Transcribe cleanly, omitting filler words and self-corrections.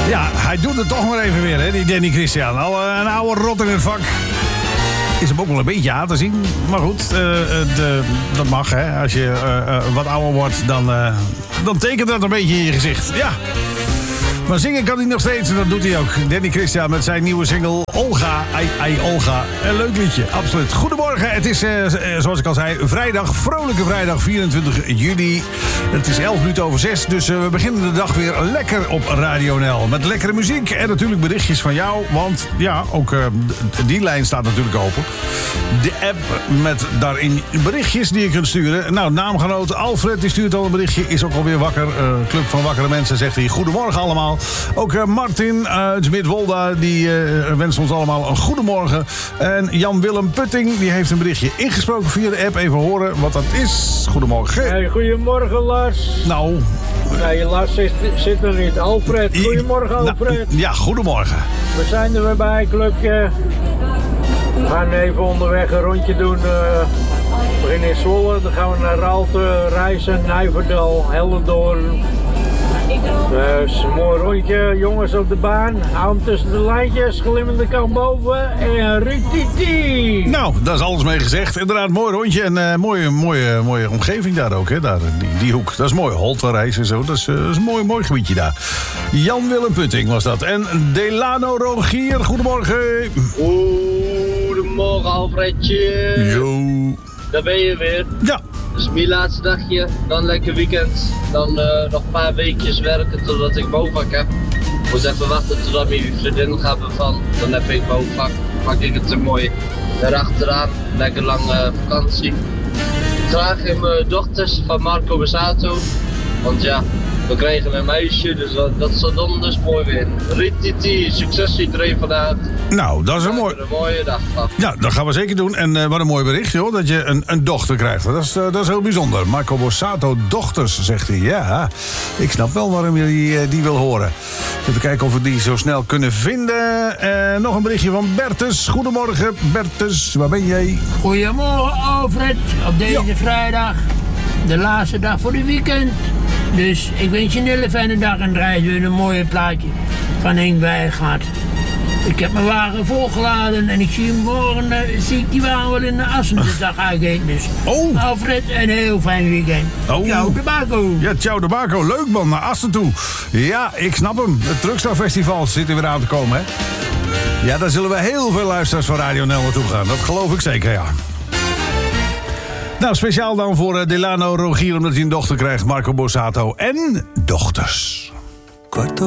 Ja, hij doet het toch maar even weer, hè, die Danny Christian. Al een oude rot in het vak. Is hem ook wel een beetje aan te zien. Maar goed, dat mag, hè. Als je wat ouder wordt, dan tekent dat een beetje in je gezicht. Ja. Maar zingen kan hij nog steeds en dat doet hij ook. Danny Christian met zijn nieuwe single Olga. Ai Olga. Een leuk liedje, absoluut. Goedemorgen, het is zoals ik al zei vrijdag, vrolijke vrijdag 24 juli. Het is 6:11, dus we beginnen de dag weer lekker op Radio NL. Met lekkere muziek en natuurlijk berichtjes van jou. Want ja, ook die lijn staat natuurlijk open. De app met daarin berichtjes die je kunt sturen. Nou, naamgenoot Alfred die stuurt al een berichtje. Is ook alweer wakker. Club van Wakkere Mensen zegt hij goedemorgen allemaal. Ook Martin uit Midwolda die wenst ons allemaal een goedemorgen. En Jan-Willem Putting die heeft een berichtje ingesproken via de app. Even horen wat dat is. Goedemorgen. Hey, goedemorgen Lars. Nou. Nee, Lars zit er niet. Alfred, goedemorgen Alfred. Ja, goedemorgen. We zijn er weer bij, clubje. We gaan even onderweg een rondje doen. We beginnen in Zwolle, dan gaan we naar Raalte, Rijssen, Nijverdal, Hellendoorn. Dus een mooi rondje, jongens op de baan. Hou hem tussen de lijntjes, glimmende kant boven en rititi. Nou, daar is alles mee gezegd. Inderdaad, mooi rondje en mooie omgeving daar ook, hè? Daar, die hoek. Dat is mooi. Holterreis en zo. Dat is een mooi gebiedje daar. Jan-Willem Putting was dat. En Delano Rogier, goedemorgen. Goedemorgen Alfredje. Yo. Daar ben je weer. Ja. Dus mijn laatste dagje, dan lekker weekend, dan nog een paar weekjes werken totdat ik BOVAC heb. Ik moet even wachten totdat mijn vriendin gaat bevallen, dan heb ik BOVAC. Maak ik het er mooi erachteraan, lekker lange vakantie. Graag in mijn dochters van Marco Besato, want ja, we kregen een meisje, dus dat zal donders mooi weer. Rititi, succes iedereen vanuit. Nou, dat is een mooie dag van. Ja, dat gaan we zeker doen. En wat een mooi bericht, joh, dat je een dochter krijgt. Dat is heel bijzonder. Marco Borsato dochters, zegt hij. Ja, ik snap wel waarom je die wil horen. Even kijken of we die zo snel kunnen vinden. Nog een berichtje van Bertus. Goedemorgen, Bertus. Waar ben jij? Goedemorgen, Alfred. Op deze vrijdag. De laatste dag voor het weekend. Dus ik wens je een hele fijne dag en draai weer een mooie plaatje van Henk Wijngaard. Ik heb mijn wagen volgeladen en ik zie morgen die wagen wel in de Assen. Dus daar ga ik heen. Dus Alfred, een heel fijn weekend. Ciao de Baco. Ja, ciao de Baco. Leuk man, naar Assen toe. Ja, ik snap hem. Het Truckstar Festival zit er weer aan te komen, hè? Ja, daar zullen we heel veel luisteraars van Radio NL naartoe gaan. Dat geloof ik zeker, ja. Nou, speciaal dan voor Delano Rogier, omdat hij een dochter krijgt. Marco Borsato en dochters.